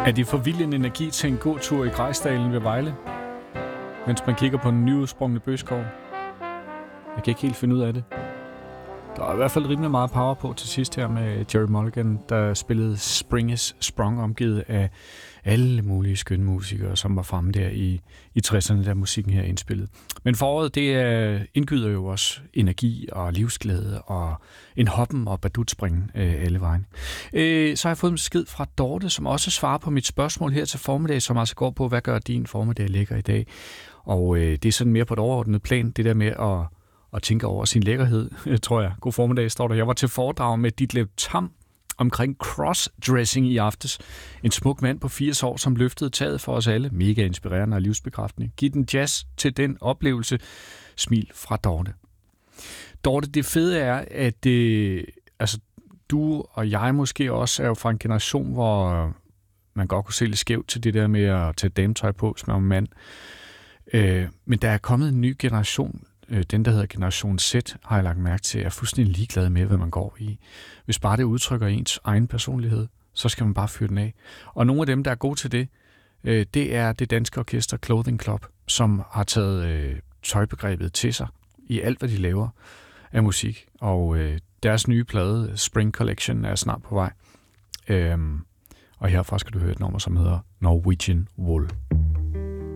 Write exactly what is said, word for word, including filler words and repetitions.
Er det forvildende energi til en god tur i Grejsdalen ved Vejle, mens man kigger på den nyudsprungne bøgeskov? Jeg kan ikke helt finde ud af det. Der er i hvert fald rimelig meget power på til sidst her med Jerry Mulligan, der spillede Spring is Sprung, omgivet af alle mulige skønne musikere, som var fremme der i, i tresserne, der musikken her indspillet. Men foråret, det er, indgyder jo også energi og livsglæde og en hoppen og badutspringen øh, alle vejen. Øh, så har jeg fået en besked fra Dorte, som også svarer på mit spørgsmål her til formiddag, som altså går på, hvad gør din formiddag lækker i dag? Og øh, det er sådan mere på et overordnet plan, det der med at og tænker over sin lækkerhed, tror jeg. God formiddag, står der. Jeg var til foredrag med Ditlev Tamm omkring crossdressing i aftes. En smuk mand på firs år, som løftede taget for os alle. Mega inspirerende og livsbekræftende. Giv den jazz til den oplevelse. Smil fra Dorte. Dorte, det fede er, at øh, altså, du og jeg måske også er jo fra en generation, hvor man godt kunne se lidt skævt til det der med at tage dametøj på, som er en mand. Øh, men der er kommet en ny generation. Den, der hedder Generation Z, har jeg lagt mærke til, er fuldstændig ligeglad med, hvad man går i. Hvis bare det udtrykker ens egen personlighed, så skal man bare fyre den af. Og nogle af dem, der er gode til det, det er det danske orkester Clothing Club, som har taget tøjbegrebet til sig i alt, hvad de laver af musik. Og deres nye plade, Spring Collection, er snart på vej. Og herfra skal du høre et nummer, som hedder Norwegian Wool.